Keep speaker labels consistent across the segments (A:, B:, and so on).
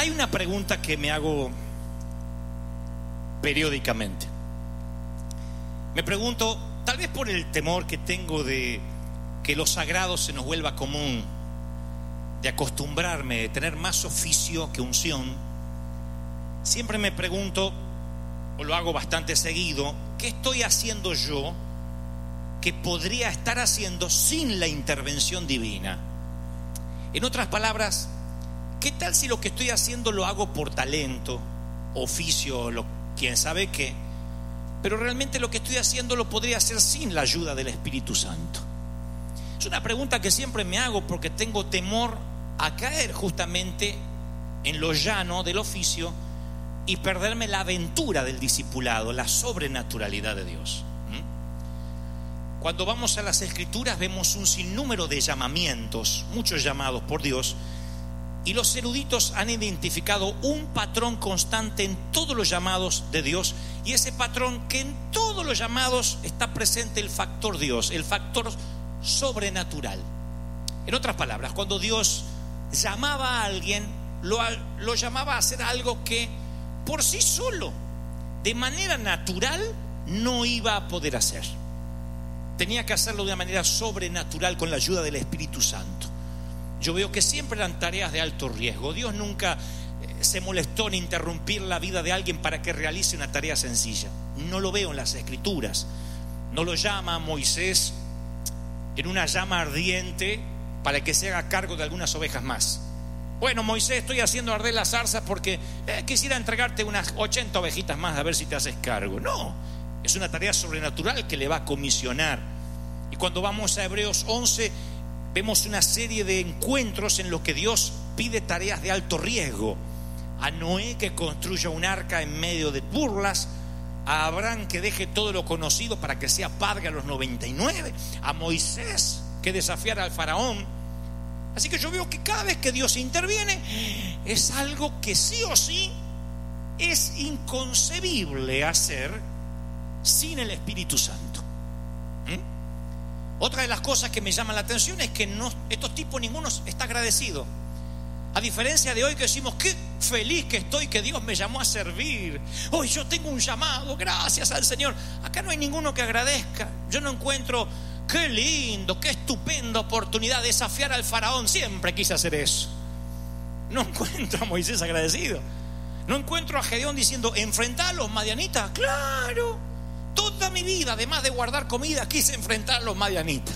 A: Hay una pregunta que me hago periódicamente. Me pregunto, tal vez por el temor que tengo de que lo sagrado se nos vuelva común, de acostumbrarme, de tener más oficio que unción, siempre me pregunto, o lo hago bastante seguido, ¿qué estoy haciendo yo que podría estar haciendo sin la intervención divina? En otras palabras, ¿qué tal si lo que estoy haciendo lo hago por talento, oficio, quién sabe qué? Pero realmente lo que estoy haciendo lo podría hacer sin la ayuda del Espíritu Santo. Es una pregunta que siempre me hago porque tengo temor a caer justamente en lo llano del oficio y perderme la aventura del discipulado, la sobrenaturalidad de Dios. Cuando vamos a las Escrituras vemos un sinnúmero de llamamientos, muchos llamados por Dios, y los eruditos han identificado un patrón constante en todos los llamados de Dios, y ese patrón que en todos los llamados está presente el factor Dios, el factor sobrenatural. En otras palabras, cuando Dios llamaba a alguien, lo llamaba a hacer algo que por sí solo, de manera natural, no iba a poder hacer. Tenía que hacerlo de una manera sobrenatural con la ayuda del Espíritu Santo. Yo veo que siempre eran tareas de alto riesgo. Dios nunca se molestó en interrumpir la vida de alguien para que realice una tarea sencilla. No lo veo en las Escrituras. No lo llama a Moisés en una llama ardiente para que se haga cargo de algunas ovejas más. Bueno, Moisés, estoy haciendo arder las zarzas porque quisiera entregarte unas 80 ovejitas más a ver si te haces cargo. No, es una tarea sobrenatural que le va a comisionar. Y cuando vamos a Hebreos 11, vemos una serie de encuentros en los que Dios pide tareas de alto riesgo. A Noé que construya un arca en medio de burlas, a Abraham que deje todo lo conocido para que sea padre a los 99, a Moisés que desafiara al faraón. Así que yo veo que cada vez que Dios interviene es algo que sí o sí es inconcebible hacer sin el Espíritu Santo. Otra de las cosas que me llama la atención es que estos tipos ninguno está agradecido. A diferencia de hoy que decimos, qué feliz que estoy que Dios me llamó a servir. Hoy yo tengo un llamado, gracias al Señor. Acá no hay ninguno que agradezca. Yo no encuentro, qué lindo, qué estupenda oportunidad de desafiar al faraón. Siempre quise hacer eso. No encuentro a Moisés agradecido. No encuentro a Gedeón diciendo, enfrentar a los madianitas. Claro, toda mi vida, además de guardar comida, quise enfrentar a los madianitas.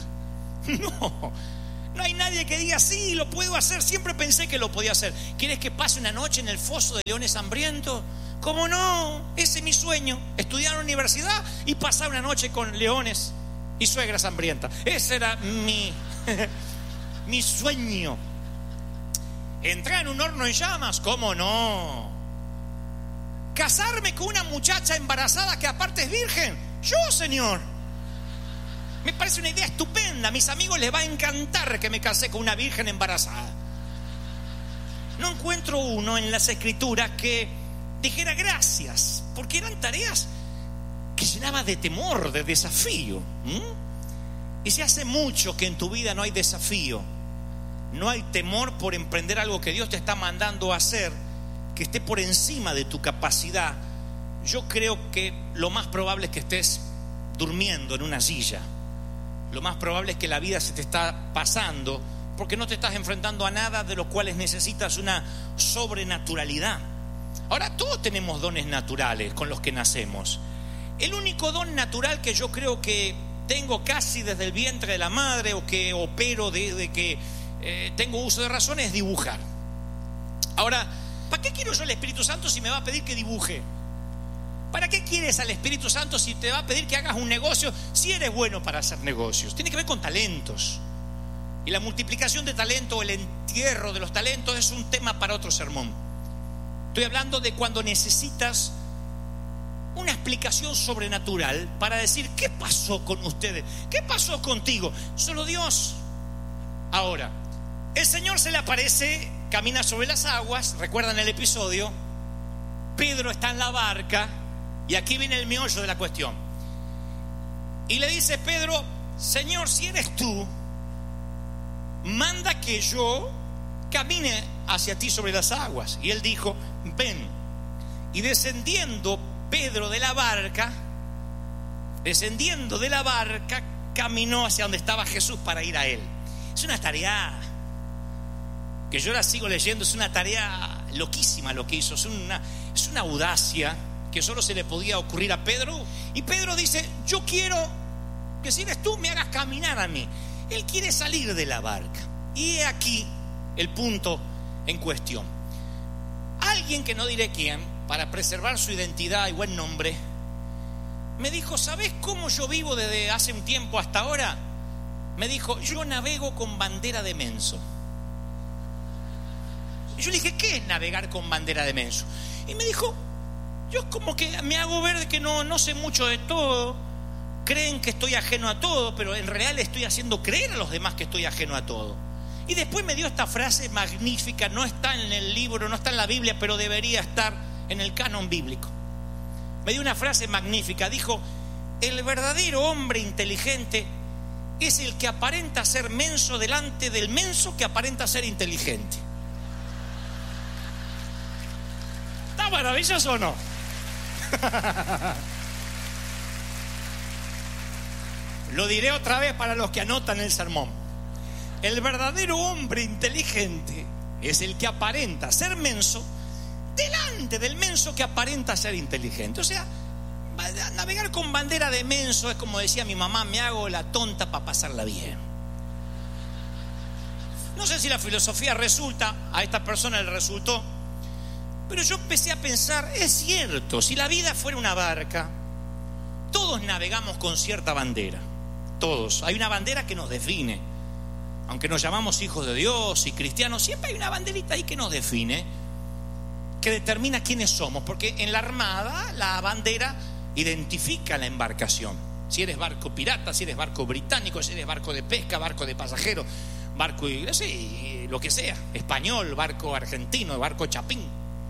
A: No hay nadie que diga, sí, lo puedo hacer. Siempre pensé que lo podía hacer. ¿Quieres que pase una noche en el foso de leones hambrientos? ¿Cómo no? Ese es mi sueño. Estudiar en la universidad y pasar una noche con leones y suegras hambrientas. Ese era mi sueño. Entrar en un horno en llamas, ¿cómo no? Casarme con una muchacha embarazada que aparte es virgen. Yo, Señor. Me parece una idea estupenda. A mis amigos les va a encantar que me casé con una virgen embarazada. No encuentro uno en las Escrituras que dijera gracias, porque eran tareas que llenaba de temor, de desafío. Y si hace mucho que en tu vida no hay desafío, no hay temor por emprender algo que Dios te está mandando a hacer, que esté por encima de tu capacidad, yo creo que lo más probable es que estés durmiendo en una silla. Lo más probable es que la vida se te está pasando porque no te estás enfrentando a nada de los cuales necesitas una sobrenaturalidad. Ahora, todos tenemos dones naturales con los que nacemos. El único don natural que yo creo que tengo casi desde el vientre de la madre, o que opero desde que tengo uso de razón, es dibujar. Ahora, ¿para qué quiero yo al Espíritu Santo si me va a pedir que dibuje? ¿Para qué quieres al Espíritu Santo si te va a pedir que hagas un negocio? Si eres bueno para hacer negocios. Tiene que ver con talentos. Y la multiplicación de talento, el entierro de los talentos, es un tema para otro sermón. Estoy hablando de cuando necesitas una explicación sobrenatural para decir, ¿qué pasó con ustedes? ¿Qué pasó contigo? Solo Dios. Ahora, el Señor se le aparece, camina sobre las aguas. ¿Recuerdan el episodio? Pedro está en la barca. Y aquí viene el meollo de la cuestión. Y le dice Pedro, Señor, si eres tú, manda que yo camine hacia ti sobre las aguas. Y él dijo, ven. Y descendiendo Pedro de la barca, caminó hacia donde estaba Jesús para ir a él. Es una tarea que yo la sigo leyendo, es una tarea loquísima lo que hizo, es una audacia que solo se le podía ocurrir a Pedro. Y Pedro dice, yo quiero que si eres tú me hagas caminar a mí. Él quiere salir de la barca. Y he aquí el punto en cuestión. Alguien, que no diré quién, para preservar su identidad y buen nombre, me dijo, ¿sabés cómo yo vivo desde hace un tiempo hasta ahora? Me dijo, yo navego con bandera de menso. Y yo le dije, ¿qué es navegar con bandera de menso? Y me dijo, yo como que me hago ver de que no sé mucho de todo. Creen que estoy ajeno a todo, pero en realidad le estoy haciendo creer a los demás que estoy ajeno a todo. Y después me dio esta frase magnífica, no está en el libro, no está en la Biblia, pero debería estar en el canon bíblico. Me dio una frase magnífica, dijo, el verdadero hombre inteligente es el que aparenta ser menso delante del menso que aparenta ser inteligente. ¿Está maravilloso o no? Lo diré otra vez para los que anotan el sermón. El verdadero hombre inteligente es el que aparenta ser menso delante del menso que aparenta ser inteligente. O sea, navegar con bandera de menso es como decía mi mamá, me hago la tonta para pasarla bien. No sé si la filosofía resulta, a esta persona le resultó, pero yo empecé a pensar, es cierto, si la vida fuera una barca, todos navegamos con cierta bandera. Todos, hay una bandera que nos define. Aunque nos llamamos hijos de Dios y cristianos, siempre hay una banderita ahí que nos define, que determina quiénes somos. Porque en la armada la bandera identifica la embarcación. Si eres barco pirata, si eres barco británico, si eres barco de pesca, barco de pasajeros, barco, no sé, lo que sea, español, barco argentino, barco chapín.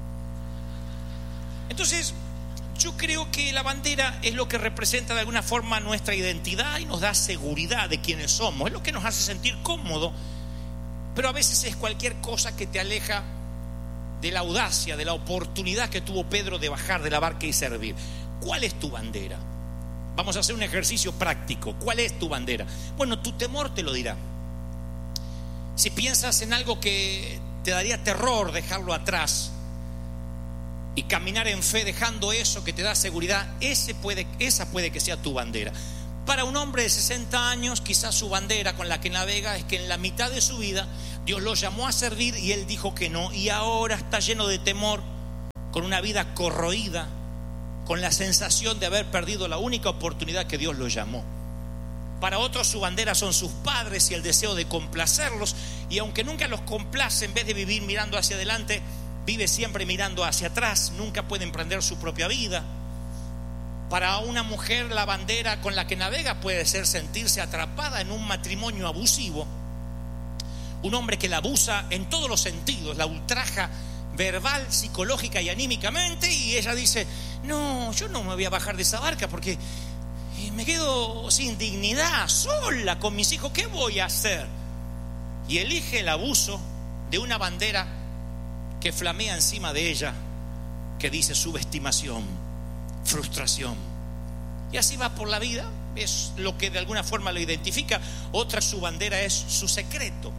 A: Entonces yo creo que la bandera es lo que representa de alguna forma nuestra identidad y nos da seguridad de quiénes somos. Es lo que nos hace sentir cómodo, pero a veces es cualquier cosa que te aleja de la audacia, de la oportunidad que tuvo Pedro de bajar de la barca y servir. ¿Cuál es tu bandera? Vamos a hacer un ejercicio práctico. ¿Cuál es tu bandera? Bueno, tu temor te lo dirá. Si piensas en algo que te daría terror dejarlo atrás y caminar en fe dejando eso que te da seguridad, esa puede que sea tu bandera. Para un hombre de 60 años, quizás su bandera con la que navega es que en la mitad de su vida Dios lo llamó a servir y él dijo que no, y ahora está lleno de temor, con una vida corroída, con la sensación de haber perdido la única oportunidad que Dios lo llamó. Para otros su bandera son sus padres y el deseo de complacerlos, y aunque nunca los complace, en vez de vivir mirando hacia adelante, vive siempre mirando hacia atrás, nunca puede emprender su propia vida. Para una mujer la bandera con la que navega puede ser sentirse atrapada en un matrimonio abusivo, un hombre que la abusa en todos los sentidos, la ultraja verbal, psicológica y anímicamente, y ella dice, no, yo no me voy a bajar de esa barca porque me quedo sin dignidad, sola con mis hijos, ¿qué voy a hacer? Y elige el abuso de una bandera que flamea encima de ella, que dice subestimación, frustración, y así va por la vida. Es lo que de alguna forma lo identifica. Otra, su bandera es su secreto,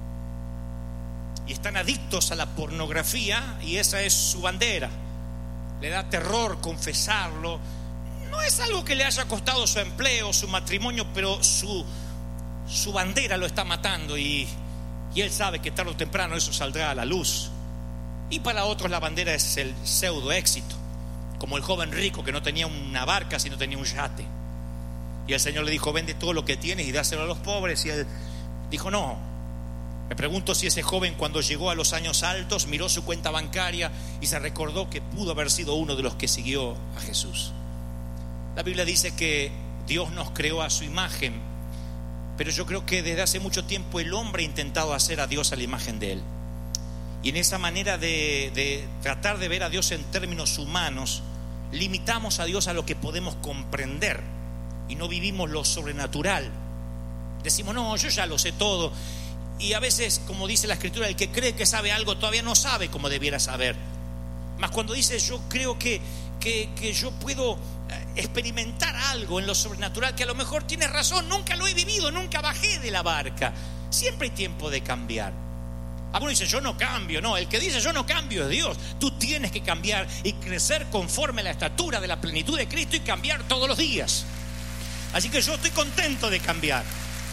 A: y están adictos a la pornografía y esa es su bandera. Le da terror confesarlo. No es algo que le haya costado su empleo, su matrimonio, pero su bandera lo está matando, y él sabe que tarde o temprano eso saldrá a la luz. Y para otros la bandera es el pseudo éxito, como el joven rico que no tenía una barca sino tenía un yate, y el Señor le dijo, vende todo lo que tienes y dáselo a los pobres, y él dijo no. Me pregunto si ese joven, cuando llegó a los años altos, miró su cuenta bancaria y se recordó que pudo haber sido uno de los que siguió a Jesús. La Biblia dice que Dios nos creó a su imagen, pero yo creo que desde hace mucho tiempo el hombre ha intentado hacer a Dios a la imagen de él. Y en esa manera de tratar de ver a Dios en términos humanos, limitamos a Dios a lo que podemos comprender y no vivimos lo sobrenatural. Decimos, no, yo ya lo sé todo. Y a veces, como dice la Escritura, el que cree que sabe algo todavía no sabe como debiera saber. Mas cuando dice yo creo que yo puedo experimentar algo en lo sobrenatural, que a lo mejor tiene razón, nunca lo he vivido, nunca bajé de la barca. Siempre hay tiempo de cambiar. Algunos dicen yo no cambio. No, el que dice yo no cambio es Dios. Tú tienes que cambiar y crecer conforme a la estatura de la plenitud de Cristo y cambiar todos los días. Así que yo estoy contento de cambiar.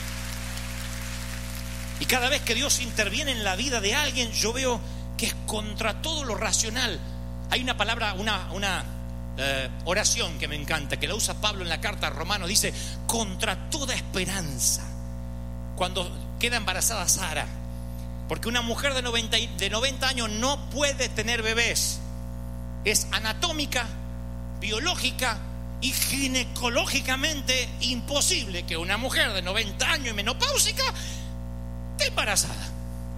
A: Y cada vez que Dios interviene en la vida de alguien, yo veo que es contra todo lo racional. Hay una palabra, una oración que me encanta, que la usa Pablo en la carta a Romanos. Dice, contra toda esperanza. Cuando queda embarazada Sara. Porque una mujer de 90 años no puede tener bebés. Es anatómica, biológica y ginecológicamente imposible que una mujer de 90 años y menopáusica esté embarazada.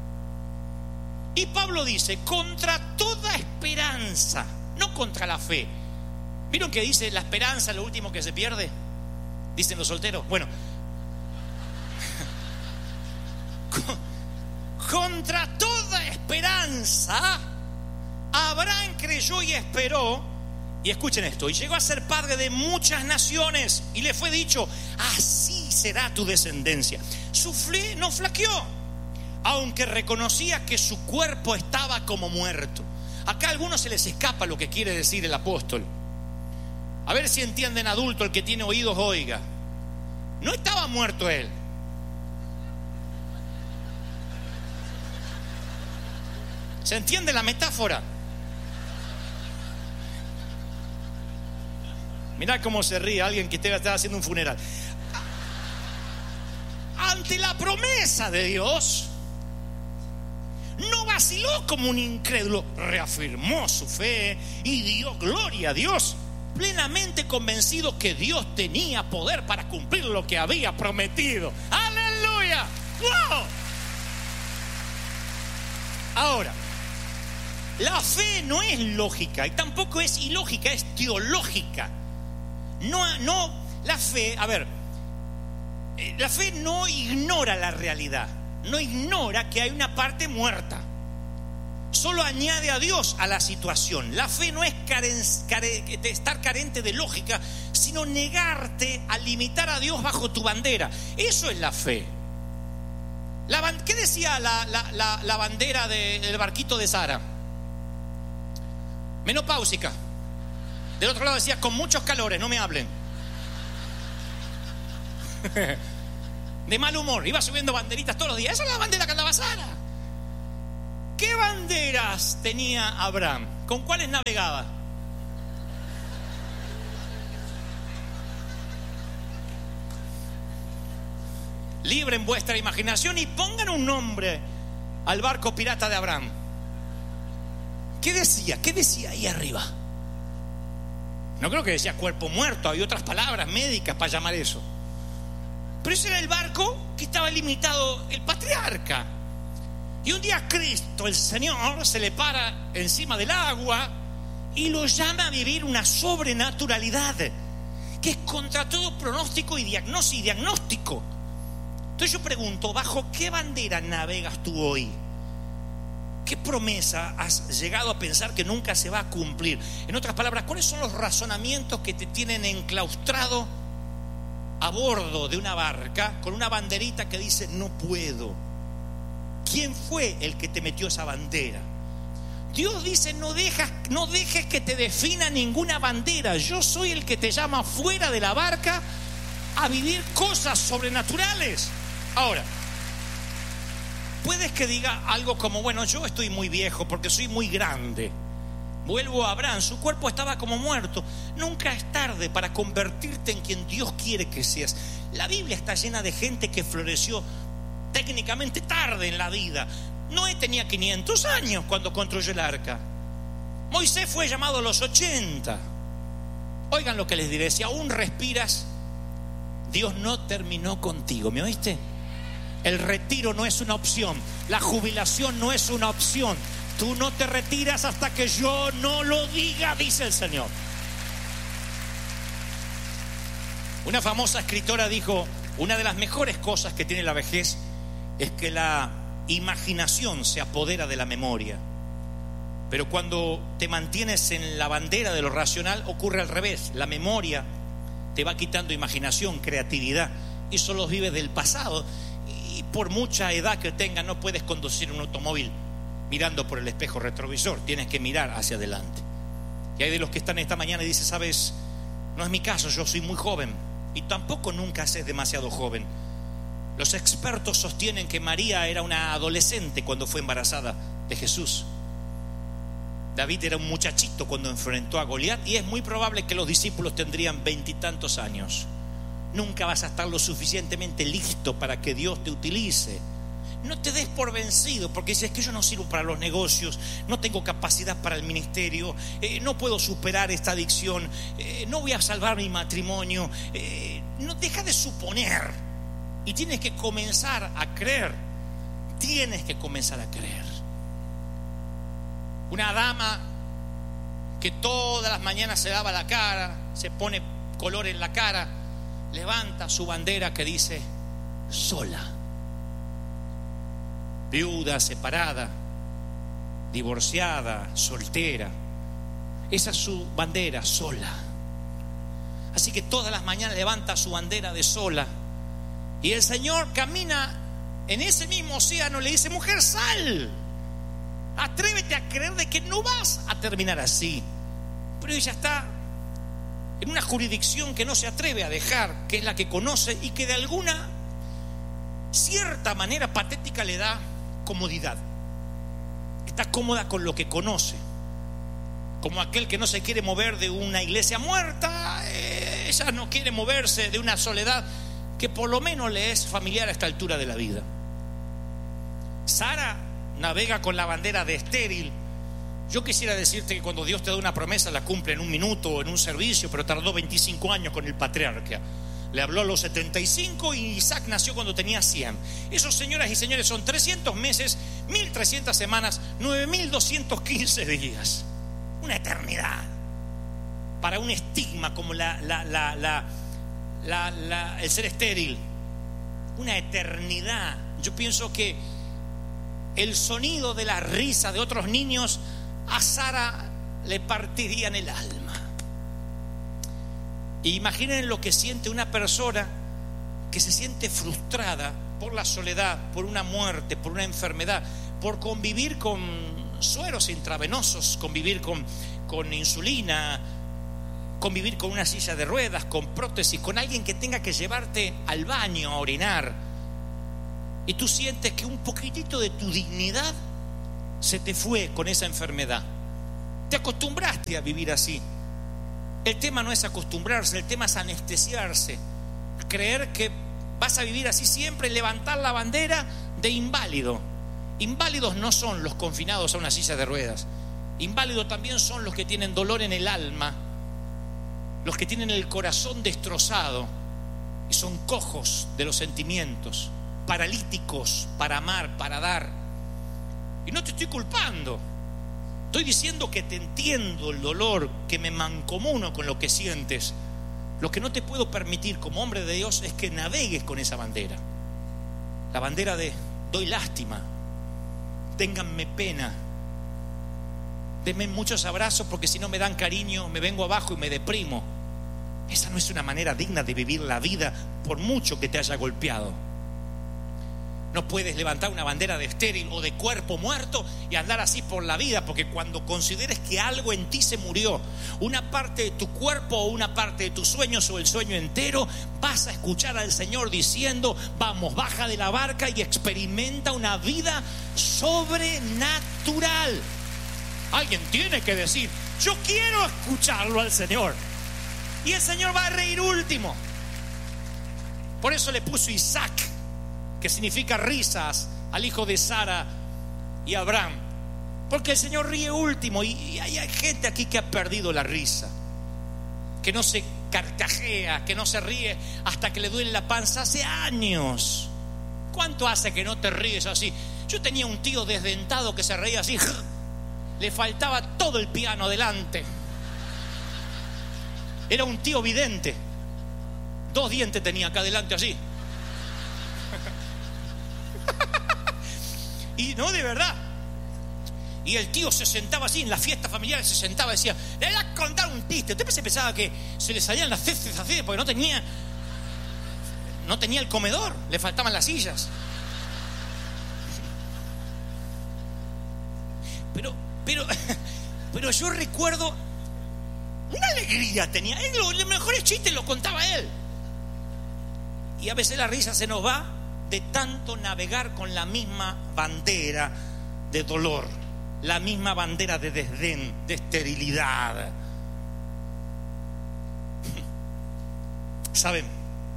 A: Y Pablo dice, contra toda esperanza, no contra la fe. ¿Vieron que dice la esperanza, lo último que se pierde? Dicen los solteros. Bueno, contra toda esperanza, Abraham creyó y esperó. Y escuchen esto, y llegó a ser padre de muchas naciones, y le fue dicho, así será tu descendencia. Su fe no flaqueó, aunque reconocía que su cuerpo estaba como muerto. Acá a algunos se les escapa lo que quiere decir el apóstol. A ver si entienden, adulto, el que tiene oídos oiga. No estaba muerto él. ¿Se entiende la metáfora? Mirá cómo se ríe alguien que está haciendo un funeral. Ante la promesa de Dios, no vaciló como un incrédulo, reafirmó su fe y dio gloria a Dios, plenamente convencido que Dios tenía poder para cumplir lo que había prometido. ¡Aleluya! ¡Wow! Ahora, la fe no es lógica y tampoco es ilógica, es teológica. No, la fe, la fe no ignora la realidad, no ignora que hay una parte muerta. Solo añade a Dios a la situación. La fe no es estar carente de lógica, sino negarte a limitar a Dios bajo tu bandera. Eso es la fe. ¿Qué decía la bandera del barquito de Sara? Menopáusica. Del otro lado decía, con muchos calores, no me hablen. De mal humor, iba subiendo banderitas todos los días. Esa es la bandera que andaba Sara. ¿Qué banderas tenía Abraham? ¿Con cuáles navegaba? Libren vuestra imaginación y pongan un nombre al barco pirata de Abraham. ¿Qué decía? ¿Qué decía ahí arriba? No creo que decía cuerpo muerto, había otras palabras médicas para llamar eso. Pero ese era el barco que estaba limitado el patriarca. Y un día Cristo, el Señor, se le para encima del agua y lo llama a vivir una sobrenaturalidad que es contra todo pronóstico y diagnóstico. Entonces yo pregunto, ¿bajo qué bandera navegas tú hoy? ¿Qué promesa has llegado a pensar que nunca se va a cumplir? En otras palabras, ¿cuáles son los razonamientos que te tienen enclaustrado a bordo de una barca con una banderita que dice no puedo? ¿Quién fue el que te metió esa bandera? Dios dice no dejes que te defina ninguna bandera. Yo soy el que te llama fuera de la barca a vivir cosas sobrenaturales. Ahora, puedes que diga algo como, bueno, yo estoy muy viejo porque soy muy grande. Vuelvo a Abraham, su cuerpo estaba como muerto. Nunca es tarde para convertirte en quien Dios quiere que seas. La Biblia está llena de gente que floreció técnicamente tarde en la vida. Noé tenía 500 años cuando construyó el arca. Moisés fue llamado a los 80. Oigan lo que les diré, si aún respiras, Dios no terminó contigo, ¿me oíste? El retiro no es una opción, la jubilación no es una opción. Tú no te retiras hasta que yo no lo diga, dice el Señor. Una famosa escritora dijo, una de las mejores cosas que tiene la vejez es que la imaginación se apodera de la memoria. Pero cuando te mantienes en la bandera de lo racional, ocurre al revés. La memoria te va quitando imaginación, creatividad, y solo vives del pasado. Y por mucha edad que tengas, no puedes conducir un automóvil mirando por el espejo retrovisor. Tienes que mirar hacia adelante. Y hay de los que están esta mañana y dicen: sabes, no es mi caso, yo soy muy joven. Y tampoco nunca es demasiado joven. Los expertos sostienen que María era una adolescente cuando fue embarazada de Jesús. David era un muchachito cuando enfrentó a Goliat, y es muy probable que los discípulos tendrían 20 y tantos años. Nunca vas a estar lo suficientemente listo para que Dios te utilice. No te des por vencido porque dices: que yo no sirvo para los negocios, no tengo capacidad para el ministerio, no puedo superar esta adicción, no voy a salvar mi matrimonio. No, deja de suponer y tienes que comenzar a creer. Tienes que comenzar a creer. Una dama que todas las mañanas se lava la cara, se pone color en la cara, levanta su bandera que dice: sola. Viuda, separada, divorciada, soltera. Esa es su bandera, sola. Así que todas las mañanas levanta su bandera de sola. Y el Señor camina en ese mismo océano, le dice: mujer, sal. Atrévete a creer de que no vas a terminar así. Pero ella está en una jurisdicción que no se atreve a dejar, que es la que conoce y que de alguna cierta manera patética le da comodidad. Está cómoda con lo que conoce, como aquel que no se quiere mover de una iglesia muerta. Ella no quiere moverse de una soledad que por lo menos le es familiar a esta altura de la vida. Sara navega con la bandera de estéril. Yo quisiera decirte que cuando Dios te da una promesa la cumple en un minuto o en un servicio, pero tardó 25 años con el patriarca. Le habló a los 75 y Isaac nació cuando tenía 100. Esos, señoras y señores, son 300 meses, 1300 semanas, 9215 días. Una eternidad. Para un estigma como el ser estéril. Una eternidad. Yo pienso que el sonido de la risa de otros niños a Sara le partiría en el alma. Imaginen lo que siente una persona que se siente frustrada por la soledad, por una muerte, por una enfermedad, por convivir con sueros intravenosos, convivir con insulina, convivir con una silla de ruedas, con prótesis, con alguien que tenga que llevarte al baño a orinar. Y tú sientes que un poquitito de tu dignidad se te fue con esa enfermedad. Te acostumbraste a vivir así. El tema no es acostumbrarse, el tema es anestesiarse, creer que vas a vivir así siempre, levantar la bandera de inválido. Inválidos no son los confinados a una silla de ruedas. Inválidos también son los que tienen dolor en el alma, los que tienen el corazón destrozado y son cojos de los sentimientos, paralíticos para amar, para dar. Y no te estoy culpando. Estoy diciendo que te entiendo el dolor, que me mancomuno con lo que sientes. Lo que no te puedo permitir como hombre de Dios es que navegues con esa bandera. La bandera de doy lástima, ténganme pena, denme muchos abrazos porque si no me dan cariño me vengo abajo y me deprimo. Esa no es una manera digna de vivir la vida por mucho que te haya golpeado. No puedes levantar una bandera de estéril o de cuerpo muerto y andar así por la vida, porque cuando consideres que algo en ti se murió, una parte de tu cuerpo o una parte de tus sueños o el sueño entero, vas a escuchar al Señor diciendo: vamos, baja de la barca y experimenta una vida sobrenatural. Alguien tiene que decir: yo quiero escucharlo al Señor. Y el Señor va a reír último. Por eso le puso Isaac, que significa risas, al hijo de Sara y Abraham, porque el Señor ríe último. Y hay gente aquí que ha perdido la risa, que no se carcajea, que no se ríe hasta que le duele la panza hace años. ¿Cuánto hace que no te ríes así? Yo tenía un tío desdentado que se reía así, le faltaba todo el piano delante. Era un tío vidente, 2 dientes tenía acá adelante así. Y no, de verdad. Y el tío se sentaba así, en las fiestas familiares se sentaba y decía, le voy a contar un chiste. Usted se pensaba que se le salían las heces así porque no tenía el comedor, le faltaban las sillas. Pero yo recuerdo una alegría tenía. Los mejores chistes los contaba él. Y a veces la risa se nos va de tanto navegar con la misma bandera de dolor, la misma bandera de desdén, de esterilidad. ¿Saben?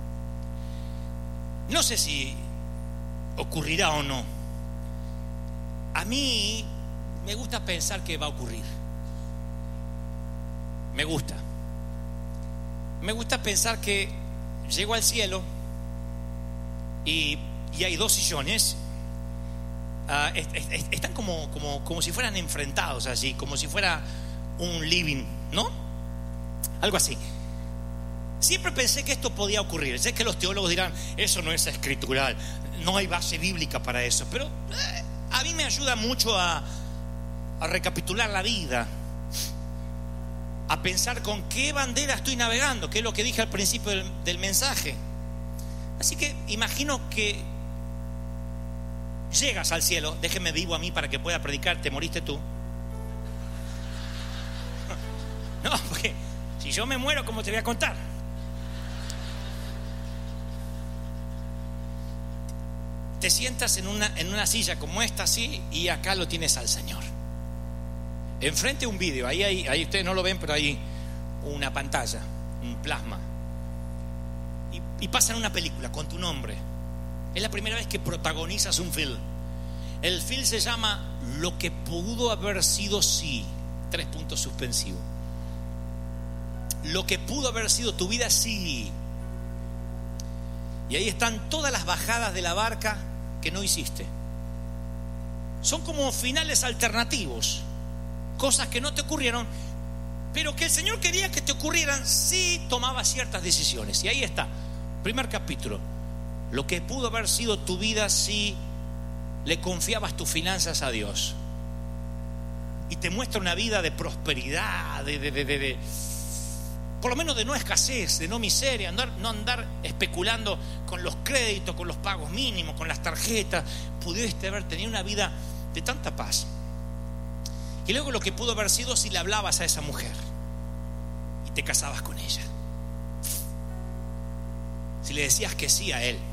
A: No sé si ocurrirá o no. A mí me gusta pensar que va a ocurrir. Me gusta pensar que llego al cielo y hay dos sillones. Están como si fueran enfrentados allí, como si fuera un living, ¿no? Algo así. Siempre pensé que esto podía ocurrir. Sé que los teólogos dirán, eso no es escritural, no hay base bíblica para eso, pero a mí me ayuda mucho a recapitular la vida, a pensar con qué bandera estoy navegando, que es lo que dije al principio del mensaje. Así que imagino que llegas al cielo. Déjeme vivo a mí para que pueda predicar. Te moriste tú. No, porque si yo me muero, ¿cómo te voy a contar? Te sientas en una silla como esta así, y acá lo tienes al Señor. Enfrente un vídeo, ahí ustedes no lo ven, pero hay una pantalla, un plasma, y pasan una película con tu nombre. Es la primera vez que protagonizas un film. El film se llama Lo que pudo haber sido si. 3 puntos suspensivos. Lo que pudo haber sido tu vida si. Y ahí están todas las bajadas de la barca que no hiciste. Son como finales alternativos, cosas que no te ocurrieron, pero que el Señor quería que te ocurrieran si tomabas ciertas decisiones. Y ahí está, primer capítulo. Lo que pudo haber sido tu vida si le confiabas tus finanzas a Dios. Y te muestra una vida de prosperidad, de por lo menos de no escasez, de no miseria, no andar especulando con los créditos, con los pagos mínimos, con las tarjetas. Pudiste haber tenido una vida de tanta paz. Y luego lo que pudo haber sido si le hablabas a esa mujer y te casabas con ella, si le decías que sí a él.